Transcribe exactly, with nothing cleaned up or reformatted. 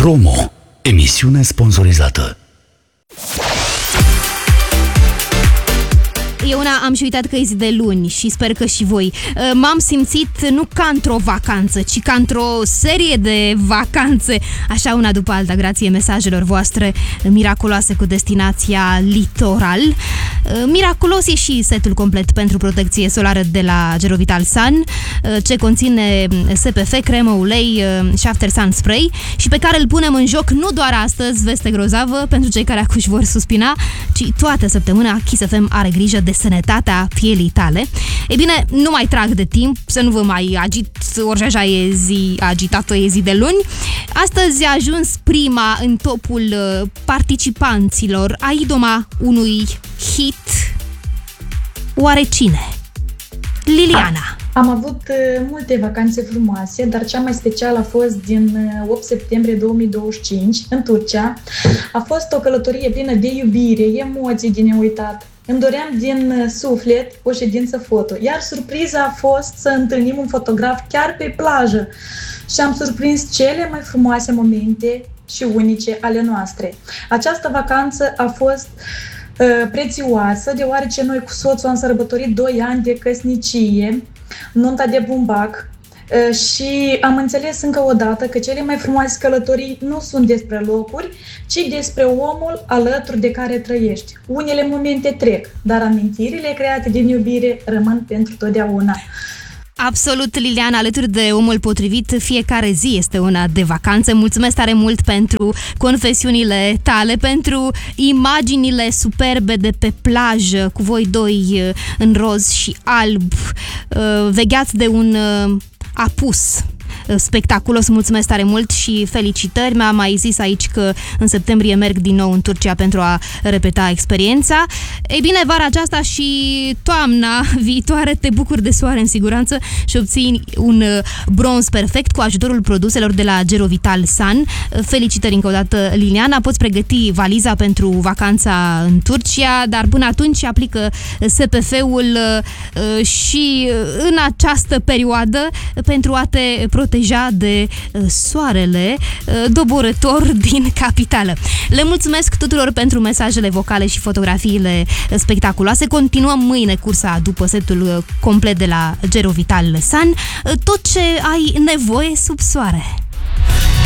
Promo. Emisiune sponsorizată. Eu una am și uitat că e zi de luni și sper că și voi. M-am simțit nu ca într-o vacanță, ci ca într-o serie de vacanțe, așa una după alta, grație mesajelor voastre miraculoase cu destinația litoral. Miraculos e și setul complet pentru protecție solară de la Gerovital Sun, ce conține S P F, cremă, ulei și After Sun Spray și pe care îl punem în joc nu doar astăzi, veste grozavă, pentru cei care acuși vor suspina, ci toată săptămâna Kiss F M are grijă de sănătatea pielii tale. Ei bine, nu mai trag de timp, să nu vă mai agit, orice așa e zi agitată, e zi de luni. Astăzi a ajuns prima în topul participanților a idoma unui hit. Oare cine? Liliana. Am avut uh, multe vacanțe frumoase, dar cea mai specială a fost din uh, opt septembrie două mii douăzeci și cinci, în Turcia. A fost o călătorie plină de iubire, emoții de neuitat. Îmi doream din uh, suflet o ședință foto, iar surpriza a fost să întâlnim un fotograf chiar pe plajă și am surprins cele mai frumoase momente și unice ale noastre. Această vacanță a fost uh, prețioasă, deoarece noi cu soțul am sărbătorit doi ani de căsnicie, nunta de bumbac, și am înțeles încă o dată că cele mai frumoase călătorii nu sunt despre locuri, ci despre omul alături de care trăiești. Unele momente trec, dar amintirile create din iubire rămân pentru totdeauna. Absolut, Liliana, alături de omul potrivit, fiecare zi este una de vacanță. Mulțumesc tare mult pentru confesiunile tale, pentru imaginile superbe de pe plajă, cu voi doi în roz și alb, vegheați de un apus spectaculos. Mulțumesc tare mult și felicitări. Mi-a mai zis aici că în septembrie merg din nou în Turcia pentru a repeta experiența. Ei bine, vara aceasta și toamna viitoare te bucuri de soare în siguranță și obții un bronz perfect cu ajutorul produselor de la Gerovital Sun. Felicitări încă o dată, Liliana. Poți pregăti valiza pentru vacanța în Turcia, dar până atunci aplică S P F-ul și în această perioadă pentru a te proteja de soarele doborător din capitală. Le mulțumesc tuturor pentru mesajele vocale și fotografiile spectaculoase. Continuăm mâine cursa după setul complet de la Gerovital Sun. Tot ce ai nevoie sub soare.